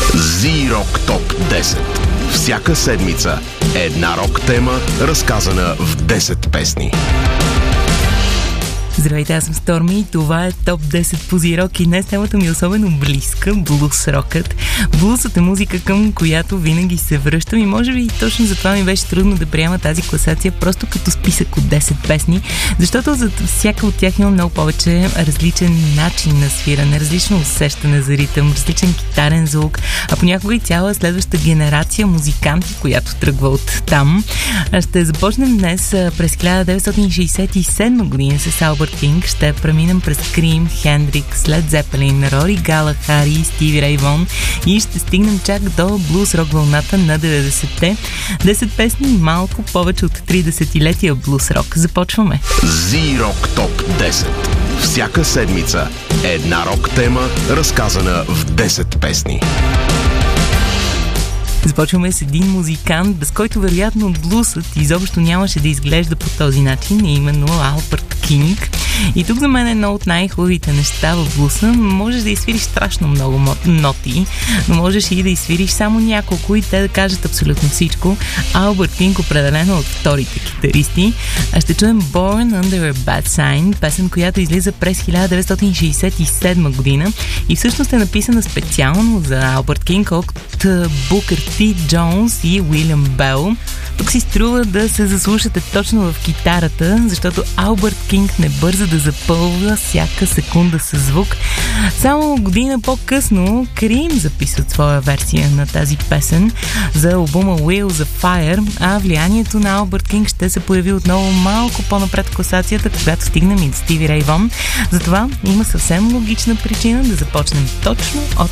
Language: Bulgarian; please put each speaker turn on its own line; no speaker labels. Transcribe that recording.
Z-Rock Top 10. Всяка седмица една рок тема, разказана в 10 песни.
Здравейте, аз съм Сторми и това е Топ 10 по Z-Rock и днес темата ми е особено близка – блус-рокът. Блусът е музика, към която винаги се връщам и може би точно затова ми беше трудно да приема тази класация просто като списък от 10 песни, защото за всяка от тях има много повече различен начин на свиране, различно усещане за ритъм, различен китарен звук, а понякога и цяла следваща генерация музиканти, която тръгва от там. Ще започнем днес през 1967 година с Албърт Кинг, ще преминем през Cream, Хендрикс, Лед Зепелин, Рори Галахари, Стиви Рей Вон и ще стигнем чак до блус-рок вълната на 90-те. 10 песни, малко повече от 3 десетилетия блус-рок. Започваме.
Z-Rock Top 10. Всяка седмица една рок тема, разказана в 10 песни.
Започваме с един музикант, без който вероятно блусът изобщо нямаше да изглежда по този начин, именно Албърт Кинг. И тук за мен е едно от най-хубавите неща в блуса. Можеш да изсвириш страшно много ноти, но можеш и да изсвириш само няколко и те да кажат абсолютно всичко. Албърт Кинг определено от вторите китаристи. Ще чуем Born Under a Bad Sign, песен, която излиза през 1967 година и всъщност е написана специално за Албърт Кинг от Букър Т. Джонс и Уилям Бел. Тук си струва да се заслушате точно в китарата, защото Албърт Кинг не бърза да запълва всяка секунда със звук. Само година по-късно Cream записват своя версия на тази песен за албума Wheels of Fire, а влиянието на Албърт Кинг ще се появи отново малко по-напред в класацията, когато стигнем и до Стиви Рей Вон. Затова има съвсем логична причина да започнем точно от